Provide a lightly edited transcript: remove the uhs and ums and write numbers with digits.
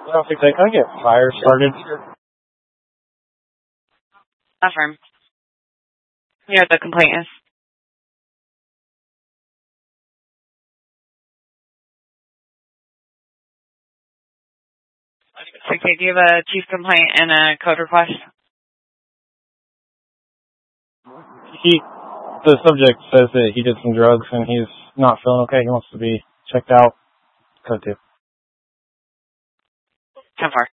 I don't think they can get fire started. Affirm. You know what the complaint is? Okay, do you have a chief complaint and a code request? The subject says that he did some drugs and he's not feeling okay. He wants to be checked out. Code 2. 10-4.